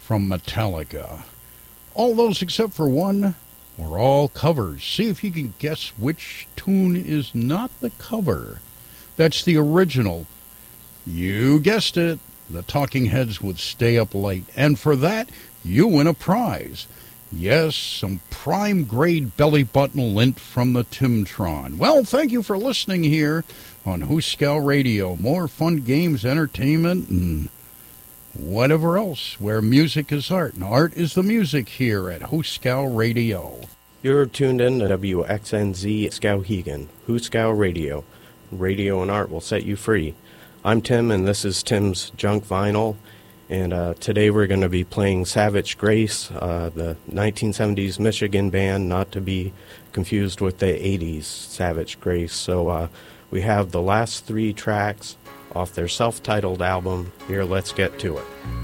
from Metallica. All those except for one were all covers. See if you can guess which tune is not the cover. That's the original. You guessed it. The Talking Heads would Stay Up Late. And for that, you win a prize. Yes, some prime-grade belly button lint from the Timtron. Well, thank you for listening here on Hooskow Radio. More fun games, entertainment, and whatever else, where music is art. And art is the music here at Hooskow Radio. You're tuned in to WXNZ Skowhegan, Hooskow Radio. Radio and art will set you free. I'm Tim, and this is Tim's Junk Vinyl. And today we're going to be playing Savage Grace, the 1970s Michigan band, not to be confused with the 80s Savage Grace. So we have the last 3 tracks off their self-titled album. Here, let's get to it.